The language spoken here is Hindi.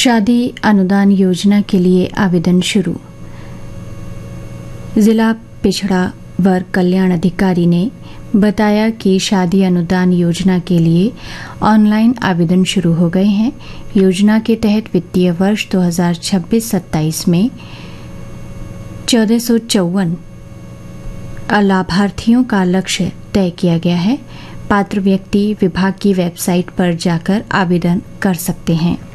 शादी अनुदान योजना के लिए आवेदन शुरू। जिला पिछड़ा वर्ग कल्याण अधिकारी ने बताया कि शादी अनुदान योजना के लिए ऑनलाइन आवेदन शुरू हो गए हैं। योजना के तहत वित्तीय वर्ष 2026-27 में 1454 लाभार्थियों का लक्ष्य तय किया गया है। पात्र व्यक्ति विभाग की वेबसाइट पर जाकर आवेदन कर सकते हैं।